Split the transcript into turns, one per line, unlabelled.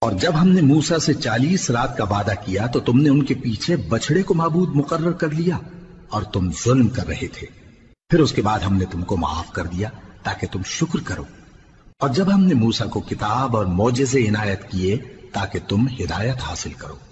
और जब हमने मूसा से 40 रात का वादा किया तो तुमने उनके पीछे बछड़े को माबूद मुकर्रर कर लिया और तुम जुल्म कर रहे थे। फिर उसके बाद हमने तुमको माफ कर दिया ताकि तुम शुक्र करो। और जब हमने मूसा को किताब और मोजेज़े इनायत किए ताकि तुम हिदायत हासिल करो।